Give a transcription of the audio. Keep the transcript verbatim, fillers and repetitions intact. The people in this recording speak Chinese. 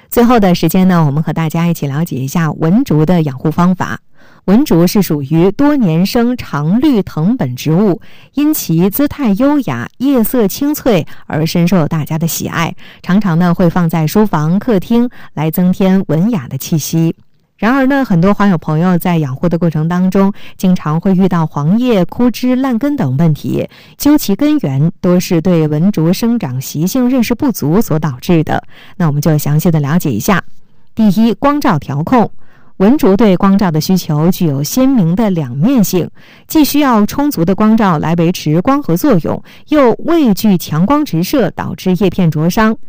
最后的时间呢，我们和大家一起了解一下文竹的养护方法。文竹是属于多年生常绿藤本植物，因其姿态优雅、叶色清脆而深受大家的喜爱，常常呢会放在书房、客厅来增添文雅的气息。然而呢，很多网友朋友在养护的过程当中，经常会遇到黄叶、枯枝、烂根等问题，究其根源，多是对文竹生长习性认识不足所导致的。那我们就详细的了解一下。第一，光照调控。文竹对光照的需求具有鲜明的两面性，既需要充足的光照来维持光合作用，又畏惧强光直射导致叶片灼伤。